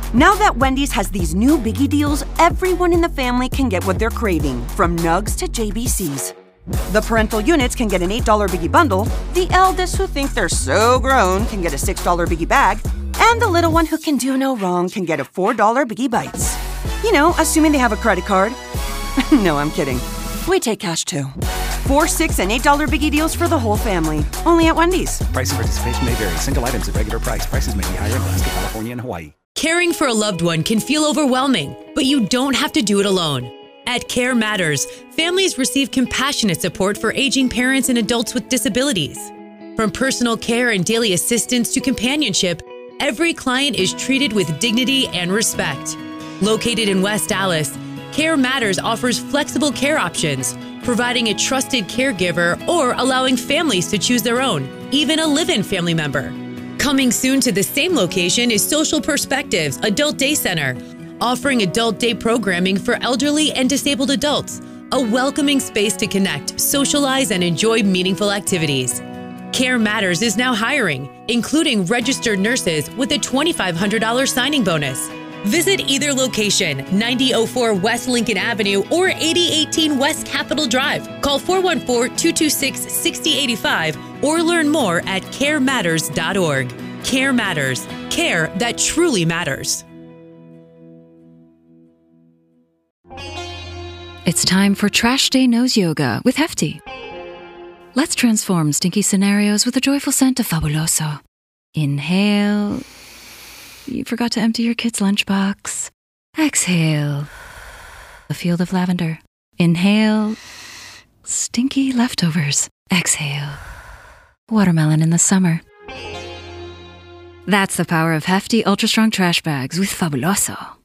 Now that Wendy's has these new biggie deals, everyone in the family can get what they're craving, from nugs to JBCs. The parental units can get an $8 biggie bundle, the eldest who think they're so grown can get a $6 biggie bag, and the little one who can do no wrong can get a $4 biggie bites. You know, assuming they have a credit card. No, I'm kidding. We take cash too. $4, $6, and $8 biggie deals for the whole family. Only at Wendy's. Price and participation may vary. Single items at regular price. Prices may be higher in Alaska, California, and Hawaii. Caring for a loved one can feel overwhelming, but you don't have to do it alone. At Care Matters, families receive compassionate support for aging parents and adults with disabilities. From personal care and daily assistance to companionship, every client is treated with dignity and respect. Located in West Dallas, Care Matters offers flexible care options, providing a trusted caregiver or allowing families to choose their own, even a live-in family member. Coming soon to the same location is Social Perspectives Adult Day Center, offering adult day programming for elderly and disabled adults, a welcoming space to connect, socialize, and enjoy meaningful activities. Care Matters is now hiring, including registered nurses with a $2,500 signing bonus. Visit either location, 9004 West Lincoln Avenue or 8018 West Capitol Drive. Call 414-226-6085 or learn more at carematters.org. Care Matters. Care that truly matters. It's time for Trash Day Nose Yoga with Hefty. Let's transform stinky scenarios with a joyful scent of Fabuloso. Inhale. You forgot to empty your kid's lunchbox. Exhale. A field of lavender. Inhale. Stinky leftovers. Exhale. Watermelon in the summer. That's the power of Hefty Ultra Strong Trash Bags with Fabuloso.